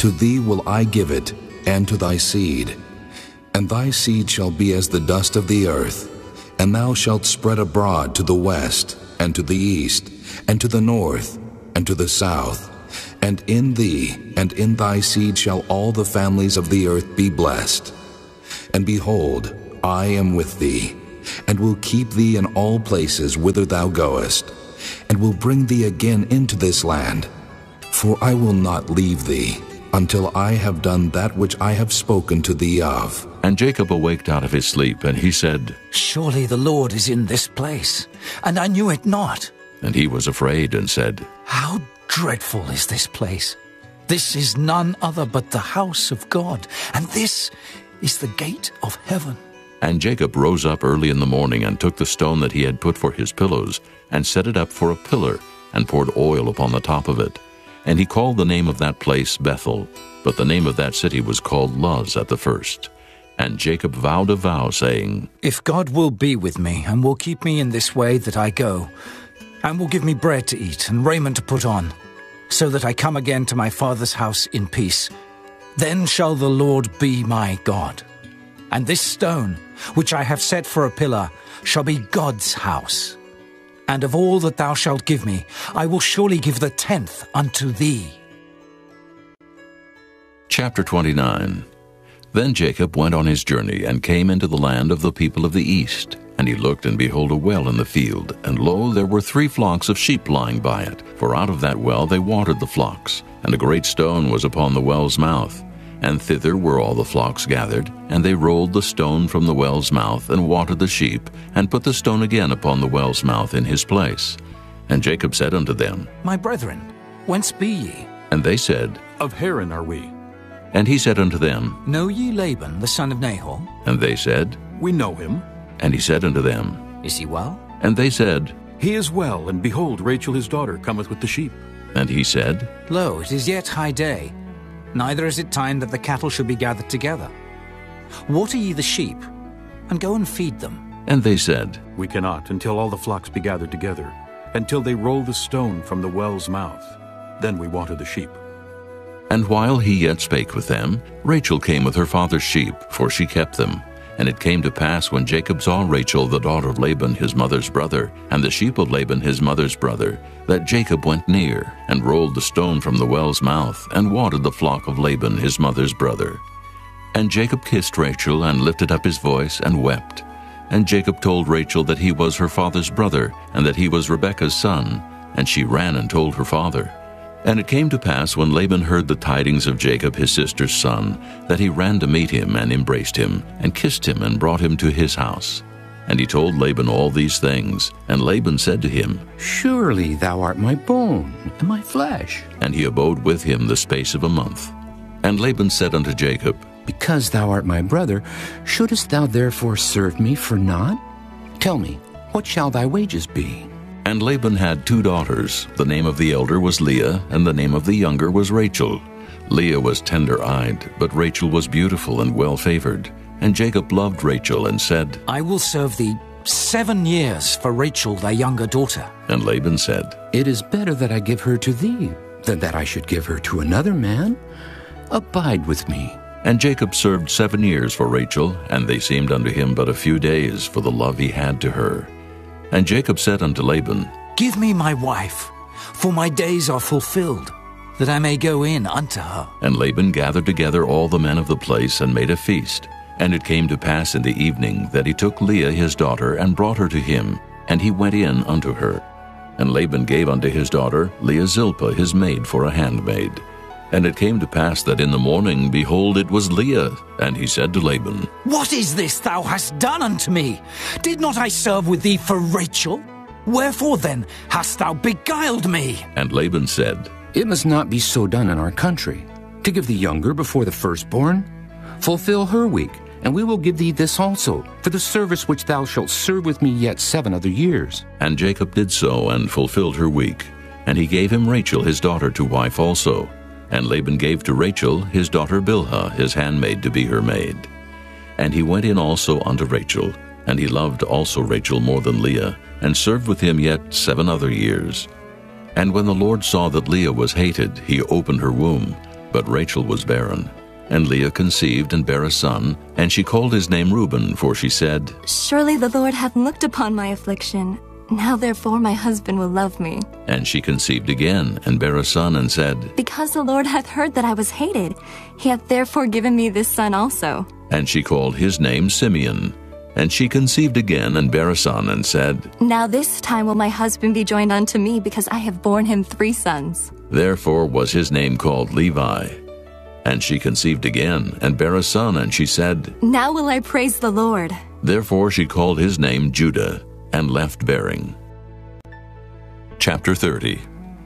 To thee will I give it, and to thy seed. And thy seed shall be as the dust of the earth, and thou shalt spread abroad to the west, and to the east, and to the north, and to the south. And in thee and in thy seed shall all the families of the earth be blessed. And behold, I am with thee, and will keep thee in all places whither thou goest, and will bring thee again into this land. For I will not leave thee, until I have done that which I have spoken to thee of. And Jacob awaked out of his sleep, and he said, Surely the Lord is in this place, and I knew it not. And he was afraid, and said, How dreadful is this place! This is none other but the house of God, and this is the gate of heaven. And Jacob rose up early in the morning, and took the stone that he had put for his pillows, and set it up for a pillar, and poured oil upon the top of it. And he called the name of that place Bethel, but the name of that city was called Luz at the first. And Jacob vowed a vow, saying, If God will be with me, and will keep me in this way that I go, and will give me bread to eat and raiment to put on, so that I come again to my father's house in peace, then shall the Lord be my God. And this stone, which I have set for a pillar, shall be God's house. And of all that thou shalt give me, I will surely give the tenth unto thee. Chapter twenty-nine. Then Jacob went on his journey, and came into the land of the people of the east. And he looked, and behold, a well in the field. And lo, there were three flocks of sheep lying by it. For out of that well they watered the flocks. And a great stone was upon the well's mouth. And thither were all the flocks gathered. And they rolled the stone from the well's mouth, and watered the sheep, and put the stone again upon the well's mouth in his place. And Jacob said unto them, My brethren, whence be ye? And they said, Of Haran are we. And he said unto them, Know ye Laban, the son of Nahor? And they said, We know him. And he said unto them, Is he well? And they said, He is well, and behold, Rachel his daughter cometh with the sheep. And he said, Lo, it is yet high day, neither is it time that the cattle should be gathered together. Water ye the sheep, and go and feed them. And they said, We cannot, until all the flocks be gathered together, until they roll the stone from the well's mouth. Then we water the sheep. And while he yet spake with them, Rachel came with her father's sheep, for she kept them. And it came to pass, when Jacob saw Rachel the daughter of Laban his mother's brother, and the sheep of Laban his mother's brother, that Jacob went near, and rolled the stone from the well's mouth, and watered the flock of Laban his mother's brother. And Jacob kissed Rachel, and lifted up his voice, and wept. And Jacob told Rachel that he was her father's brother, and that he was Rebekah's son. And she ran and told her father. And it came to pass, when Laban heard the tidings of Jacob his sister's son, that he ran to meet him, and embraced him, and kissed him, and brought him to his house. And he told Laban all these things. And Laban said to him, Surely thou art my bone, and my flesh. And he abode with him the space of a month. And Laban said unto Jacob, Because thou art my brother, shouldest thou therefore serve me for naught? Tell me, what shall thy wages be? And Laban had two daughters. The name of the elder was Leah, and the name of the younger was Rachel. Leah was tender-eyed, but Rachel was beautiful and well-favored. And Jacob loved Rachel, and said, I will serve thee seven years for Rachel thy younger daughter. And Laban said, It is better that I give her to thee, than that I should give her to another man. Abide with me. And Jacob served seven years for Rachel, and they seemed unto him but a few days, for the love he had to her. And Jacob said unto Laban, Give me my wife, for my days are fulfilled, that I may go in unto her. And Laban gathered together all the men of the place, and made a feast. And it came to pass in the evening, that he took Leah his daughter, and brought her to him, and he went in unto her. And Laban gave unto his daughter Leah Zilpah his maid for a handmaid. And it came to pass that in the morning, behold, it was Leah. And he said to Laban, What is this thou hast done unto me? Did not I serve with thee for Rachel? Wherefore then hast thou beguiled me? And Laban said, It must not be so done in our country, to give the younger before the firstborn. Fulfill her week, and we will give thee this also, for the service which thou shalt serve with me yet seven other years. And Jacob did so, and fulfilled her week. And he gave him Rachel his daughter to wife also. And Laban gave to Rachel his daughter Bilhah his handmaid to be her maid. And he went in also unto Rachel, and he loved also Rachel more than Leah, and served with him yet seven other years. And when the Lord saw that Leah was hated, he opened her womb. But Rachel was barren. And Leah conceived and bare a son, and she called his name Reuben, for she said, Surely the Lord hath looked upon my affliction. Now therefore my husband will love me. And she conceived again, and bare a son, and said, Because the Lord hath heard that I was hated, he hath therefore given me this son also. And she called his name Simeon. And she conceived again, and bare a son, and said, Now this time will my husband be joined unto me, because I have borne him three sons. Therefore was his name called Levi. And she conceived again, and bare a son, and she said, Now will I praise the Lord. Therefore she called his name Judah, and left bearing. Chapter thirty.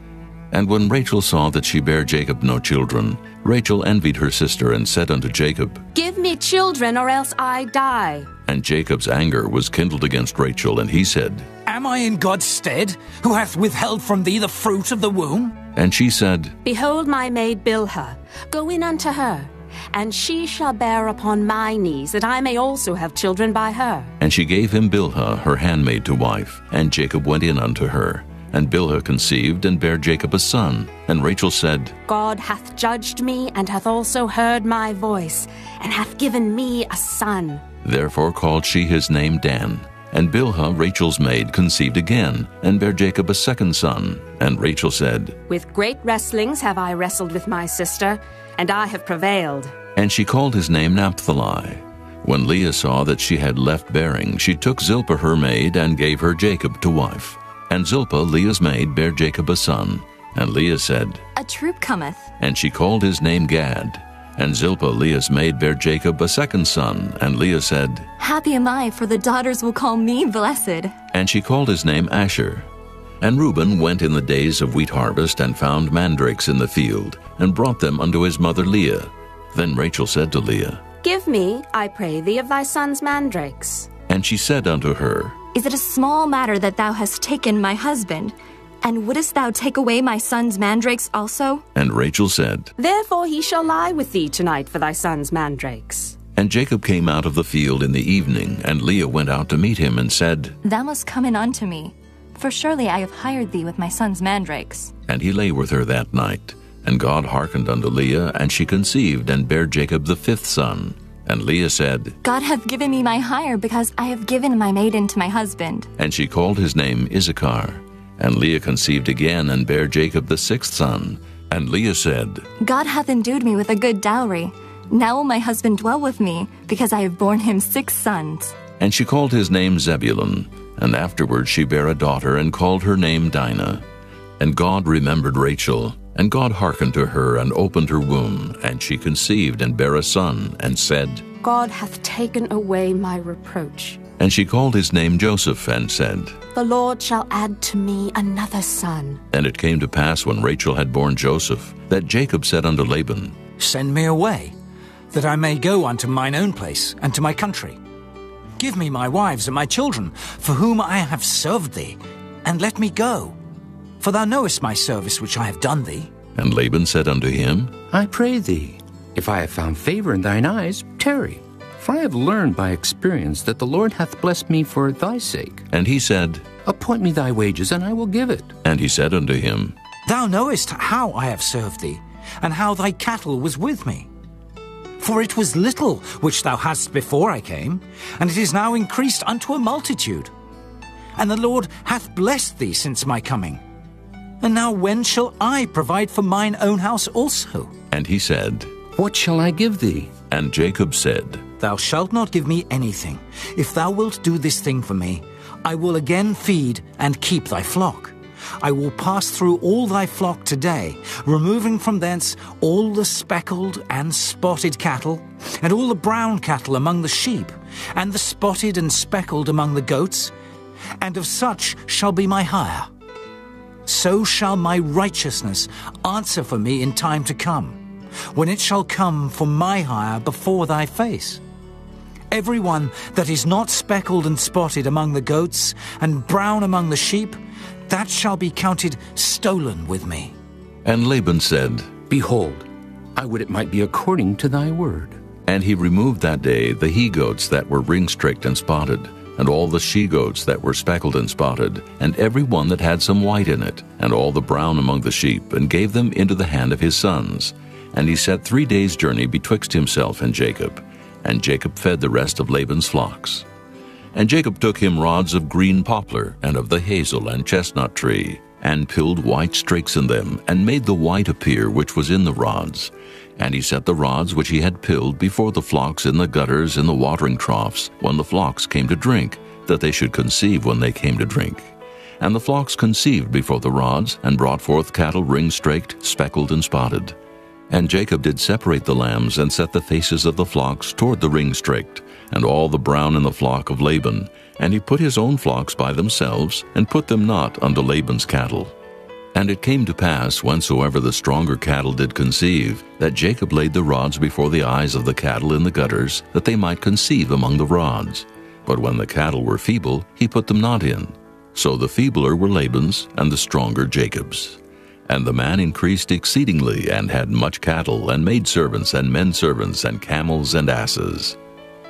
And when Rachel saw that she bare Jacob no children, Rachel envied her sister, and said unto Jacob, Give me children, or else I die. And Jacob's anger was kindled against Rachel, and he said, Am I in God's stead, who hath withheld from thee the fruit of the womb? And she said, Behold my maid Bilhah, go in unto her, and she shall bear upon my knees, that I may also have children by her. And she gave him Bilhah her handmaid to wife, and Jacob went in unto her. And Bilhah conceived, and bare Jacob a son. And Rachel said, God hath judged me, and hath also heard my voice, and hath given me a son. Therefore called she his name Dan. And Bilhah, Rachel's maid, conceived again, and bare Jacob a second son. And Rachel said, With great wrestlings have I wrestled with my sister, and I have prevailed. And she called his name Naphtali. When Leah saw that she had left bearing, she took Zilpah her maid, and gave her Jacob to wife. And Zilpah, Leah's maid, bare Jacob a son. And Leah said, A troop cometh. And she called his name Gad. And Zilpah, Leah's maid, bare Jacob a second son. And Leah said, Happy am I, for the daughters will call me blessed. And she called his name Asher. And Reuben went in the days of wheat harvest, and found mandrakes in the field, and brought them unto his mother Leah. Then Rachel said to Leah, Give me, I pray thee, of thy son's mandrakes. And she said unto her, Is it a small matter that thou hast taken my husband? And wouldest thou take away my son's mandrakes also? And Rachel said, Therefore he shall lie with thee tonight for thy son's mandrakes. And Jacob came out of the field in the evening, and Leah went out to meet him, and said, Thou must come in unto me, for surely I have hired thee with my son's mandrakes. And he lay with her that night. And God hearkened unto Leah, and she conceived, and bare Jacob the fifth son. And Leah said, God hath given me my hire, because I have given my maiden to my husband. And she called his name Issachar. And Leah conceived again, and bare Jacob the sixth son. And Leah said, God hath endued me with a good dowry. Now will my husband dwell with me, because I have borne him six sons. And she called his name Zebulun. And afterward she bare a daughter, and called her name Dinah. And God remembered Rachel, and God hearkened to her, and opened her womb. And she conceived, and bare a son, and said, God hath taken away my reproach. And she called his name Joseph, and said, The Lord shall add to me another son. And it came to pass, when Rachel had borne Joseph, that Jacob said unto Laban, Send me away, that I may go unto mine own place, and to my country. Give me my wives and my children, for whom I have served thee, and let me go. For thou knowest my service which I have done thee. And Laban said unto him, I pray thee, if I have found favor in thine eyes, tarry. For I have learned by experience that the Lord hath blessed me for thy sake. And he said, Appoint me thy wages, and I will give it. And he said unto him, Thou knowest how I have served thee, and how thy cattle was with me. For it was little which thou hadst before I came, and it is now increased unto a multitude. And the Lord hath blessed thee since my coming. And now when shall I provide for mine own house also? And he said, What shall I give thee? And Jacob said, Thou shalt not give me anything. If thou wilt do this thing for me, I will again feed and keep thy flock. I will pass through all thy flock today, removing from thence all the speckled and spotted cattle, and all the brown cattle among the sheep, and the spotted and speckled among the goats, and of such shall be my hire. So shall my righteousness answer for me in time to come, when it shall come for my hire before thy face. Every one that is not speckled and spotted among the goats, and brown among the sheep, that shall be counted stolen with me. And Laban said, Behold, I would it might be according to thy word. And he removed that day the he-goats that were ring-streaked and spotted, and all the she-goats that were speckled and spotted, and every one that had some white in it, and all the brown among the sheep, and gave them into the hand of his sons. And he set three days' journey betwixt himself and Jacob, and Jacob fed the rest of Laban's flocks. And Jacob took him rods of green poplar, and of the hazel and chestnut tree, and pilled white strakes in them, and made the white appear which was in the rods. And he set the rods which he had pilled before the flocks in the gutters in the watering troughs, when the flocks came to drink, that they should conceive when they came to drink. And the flocks conceived before the rods, and brought forth cattle ring-straked, speckled, and spotted. And Jacob did separate the lambs, and set the faces of the flocks toward the ring-straked, and all the brown in the flock of Laban. And he put his own flocks by themselves, and put them not unto Laban's cattle. And it came to pass, whensoever the stronger cattle did conceive, that Jacob laid the rods before the eyes of the cattle in the gutters, that they might conceive among the rods. But when the cattle were feeble, he put them not in. So the feebler were Laban's, and the stronger Jacob's. And the man increased exceedingly, and had much cattle, and maidservants, and menservants, and camels, and asses.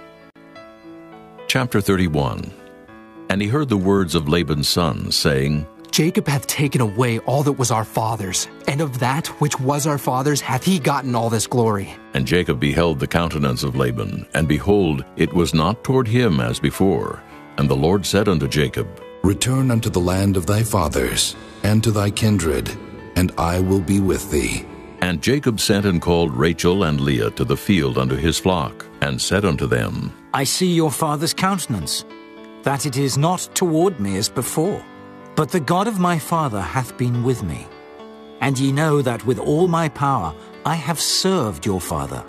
Chapter thirty-one. And he heard the words of Laban's son, saying, Jacob hath taken away all that was our father's, and of that which was our father's hath he gotten all this glory. And Jacob beheld the countenance of Laban, and behold, it was not toward him as before. And the Lord said unto Jacob, Return unto the land of thy fathers, and to thy kindred, and I will be with thee. And Jacob sent and called Rachel and Leah to the field unto his flock, and said unto them, I see your father's countenance, that it is not toward me as before. But the God of my father hath been with me. And ye know that with all my power I have served your father.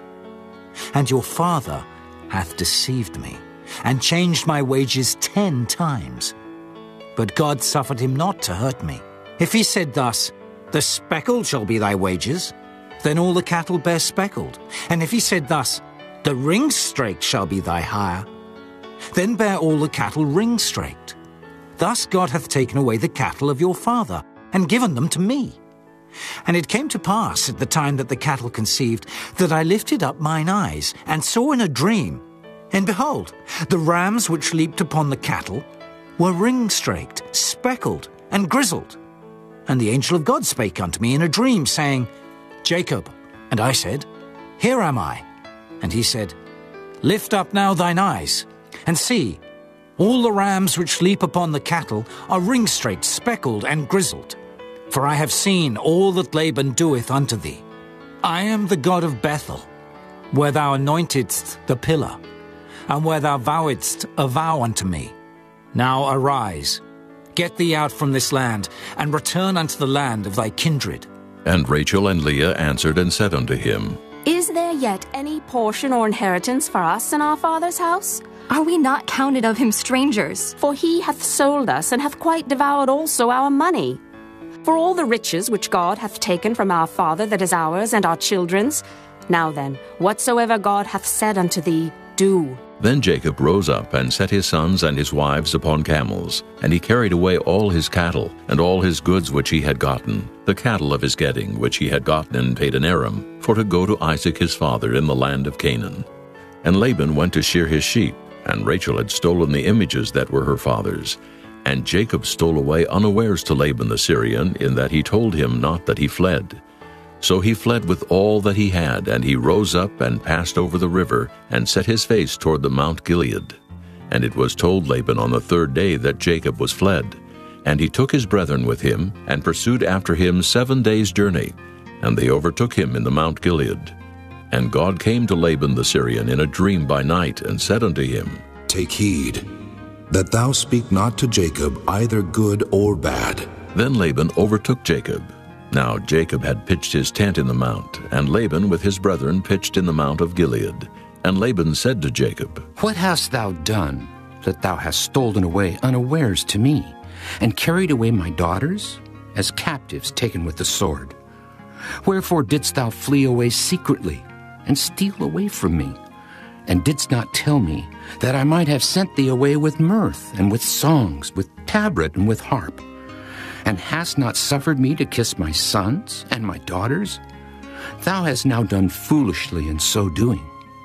And your father hath deceived me, and changed my wages ten times. But God suffered him not to hurt me. If he said thus, The speckled shall be thy wages, then all the cattle bear speckled. And if he said thus, The ring-straked shall be thy hire, then bear all the cattle ring-straked. Thus God hath taken away the cattle of your father, and given them to me. And it came to pass at the time that the cattle conceived, that I lifted up mine eyes, and saw in a dream, and behold, the rams which leaped upon the cattle were ring-straked, speckled, and grizzled. And the angel of God spake unto me in a dream, saying, Jacob. And I said, Here am I. And he said, Lift up now thine eyes, and see, all the rams which leap upon the cattle are ring-straked, speckled, and grizzled. For I have seen all that Laban doeth unto thee. I am the God of Bethel, where thou anointedst the pillar, and where thou vowedst a vow unto me. Now arise, get thee out from this land, and return unto the land of thy kindred. And Rachel and Leah answered and said unto him, Is there yet any portion or inheritance for us in our father's house? Are we not counted of him strangers? For he hath sold us, and hath quite devoured also our money. For all the riches which God hath taken from our father that is ours and our children's. Now then, whatsoever God hath said unto thee, do. Then Jacob rose up, and set his sons and his wives upon camels, and he carried away all his cattle, and all his goods which he had gotten, the cattle of his getting which he had gotten in Padan-aram, for to go to Isaac his father in the land of Canaan. And Laban went to shear his sheep, and Rachel had stolen the images that were her father's. And Jacob stole away unawares to Laban the Syrian, in that he told him not that he fled. So he fled with all that he had, and he rose up and passed over the river, and set his face toward the Mount Gilead. And it was told Laban on the third day that Jacob was fled. And he took his brethren with him, and pursued after him seven days' journey. And they overtook him in the Mount Gilead. And God came to Laban the Syrian in a dream by night, and said unto him, Take heed, that thou speak not to Jacob either good or bad. Then Laban overtook Jacob. Now Jacob had pitched his tent in the mount, and Laban with his brethren pitched in the mount of Gilead. And Laban said to Jacob, What hast thou done, that thou hast stolen away unawares to me, and carried away my daughters, as captives taken with the sword? Wherefore didst thou flee away secretly, and steal away from me, and didst not tell me, that I might have sent thee away with mirth, and with songs, with tabret, and with harp? And hast not suffered me to kiss my sons and my daughters? Thou hast now done foolishly in so doing.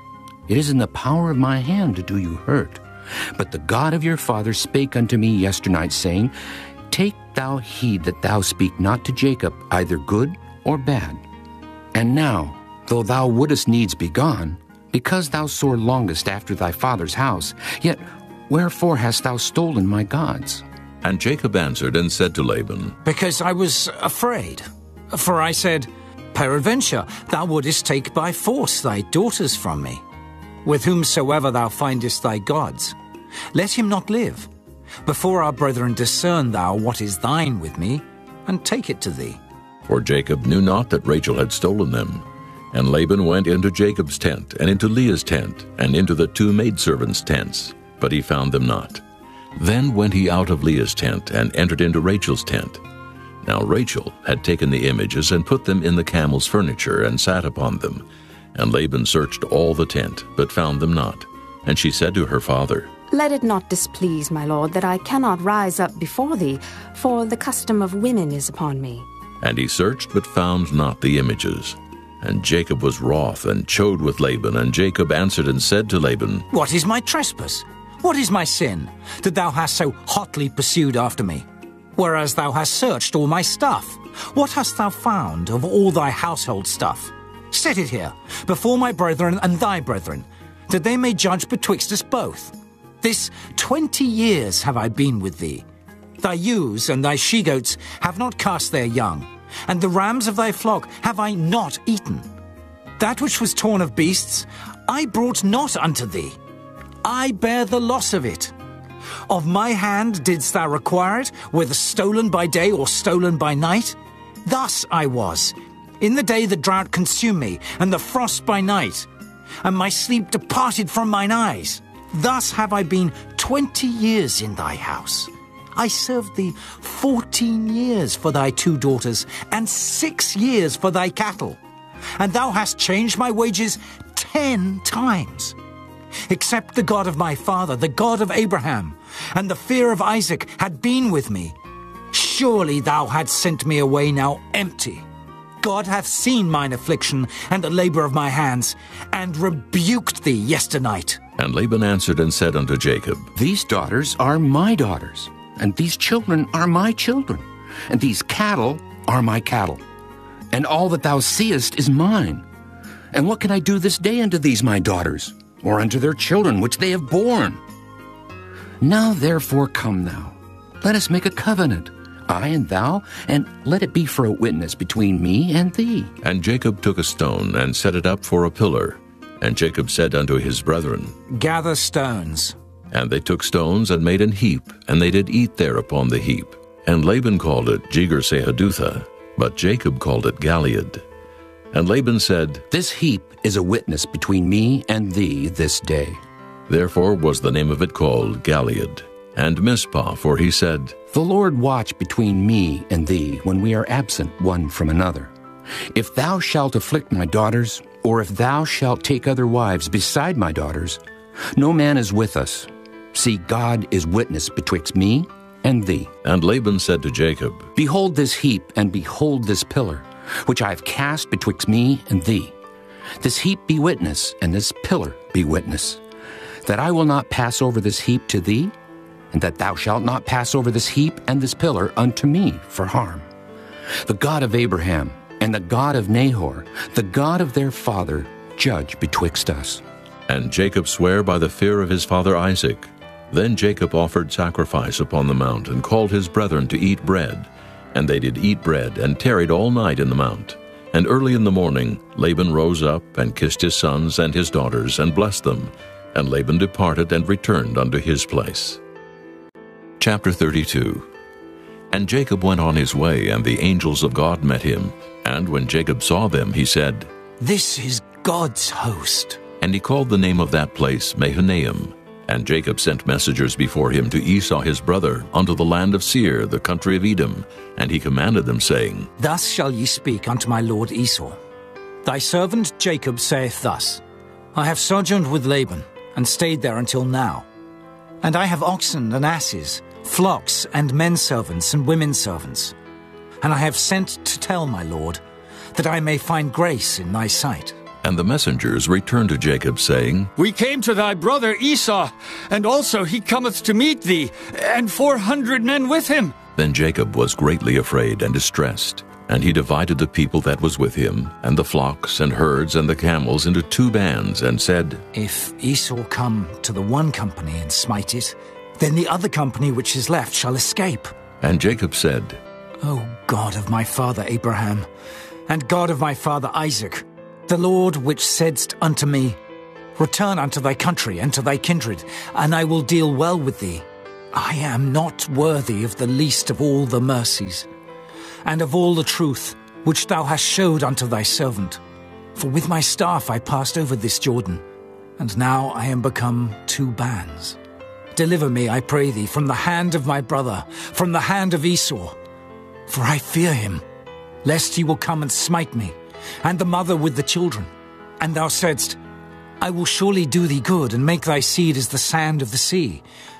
It is in the power of my hand to do you hurt. But the God of your father spake unto me yesternight, saying, Take thou heed that thou speak not to Jacob either good or bad. And now, though thou wouldest needs be gone, because thou sore longest after thy father's house, yet wherefore hast thou stolen my gods? And Jacob answered and said to Laban, Because I was afraid. For I said, Peradventure thou wouldest take by force thy daughters from me. With whomsoever thou findest thy gods, let him not live. Before our brethren discern thou what is thine with me, and take it to thee. For Jacob knew not that Rachel had stolen them. And Laban went into Jacob's tent, and into Leah's tent, and into the two maidservants' tents, but he found them not. Then went he out of Leah's tent, and entered into Rachel's tent. Now Rachel had taken the images, and put them in the camel's furniture, and sat upon them. And Laban searched all the tent, but found them not. And she said to her father, Let it not displease, my lord, that I cannot rise up before thee, for the custom of women is upon me. And he searched, but found not the images. And Jacob was wroth, and chode with Laban. And Jacob answered and said to Laban, What is my trespass? What is my sin, that thou hast so hotly pursued after me? Whereas thou hast searched all my stuff. What hast thou found of all thy household stuff? Set it here, before my brethren and thy brethren, that they may judge betwixt us both. This twenty years have I been with thee. Thy ewes and thy she-goats have not cast their young, and the rams of thy flock have I not eaten. That which was torn of beasts I brought not unto thee. I bear the loss of it. Of my hand didst thou require it, whether stolen by day or stolen by night? Thus I was, in the day the drought consumed me, and the frost by night, and my sleep departed from mine eyes. Thus have I been twenty years in thy house. I served thee fourteen years for thy two daughters, and six years for thy cattle. And thou hast changed my wages ten times. Except the God of my father, the God of Abraham, and the fear of Isaac had been with me, surely thou hadst sent me away now empty. God hath seen mine affliction and the labor of my hands, and rebuked thee yesternight. And Laban answered and said unto Jacob, These daughters are my daughters, and these children are my children, and these cattle are my cattle, and all that thou seest is mine. And what can I do this day unto these my daughters, or unto their children which they have borne? Now therefore come thou, let us make a covenant, I and thou, and let it be for a witness between me and thee. And Jacob took a stone, and set it up for a pillar. And Jacob said unto his brethren, Gather stones. And they took stones, and made an heap, and they did eat there upon the heap. And Laban called it Jegar-sahadutha, but Jacob called it Galeed. And Laban said, This heap is a witness between me and thee this day. Therefore was the name of it called Galeed. And Mizpah, for he said, The Lord watch between me and thee when we are absent one from another. If thou shalt afflict my daughters, or if thou shalt take other wives beside my daughters, no man is with us. See, God is witness betwixt me and thee. And Laban said to Jacob, Behold this heap, and behold this pillar, which I have cast betwixt me and thee. This heap be witness, and this pillar be witness, that I will not pass over this heap to thee, and that thou shalt not pass over this heap and this pillar unto me for harm. The God of Abraham, and the God of Nahor, the God of their father, judge betwixt us. And Jacob sware by the fear of his father Isaac. Then Jacob offered sacrifice upon the mount, and called his brethren to eat bread. And they did eat bread, and tarried all night in the mount. And early in the morning Laban rose up, and kissed his sons and his daughters, and blessed them. And Laban departed, and returned unto his place. Chapter thirty-two. And Jacob went on his way, and the angels of God met him. And when Jacob saw them, he said, This is God's host. And he called the name of that place Mahanaim. And Jacob sent messengers before him to Esau his brother, unto the land of Seir, the country of Edom. And he commanded them, saying, Thus shall ye speak unto my lord Esau. Thy servant Jacob saith thus, I have sojourned with Laban, and stayed there until now. And I have oxen and asses, flocks and men servants and women servants. And I have sent to tell my lord, that I may find grace in thy sight. And the messengers returned to Jacob, saying, We came to thy brother Esau, and also he cometh to meet thee, and four hundred men with him. Then Jacob was greatly afraid and distressed, And he divided the people that was with him, and the flocks and herds and the camels into two bands, and said, If Esau come to the one company and smite it, then the other company which is left shall escape. And Jacob said, O God of my father Abraham, and God of my father Isaac, the Lord which saidst unto me, Return unto thy country and to thy kindred, and I will deal well with thee. I am not worthy of the least of all the mercies, and of all the truth which thou hast showed unto thy servant. For with my staff I passed over this Jordan, and now I am become two bands. Deliver me, I pray thee, from the hand of my brother, from the hand of Esau. For I fear him, lest he will come and smite me, and the mother with the children. And thou saidst, I will surely do thee good, and make thy seed as the sand of the sea,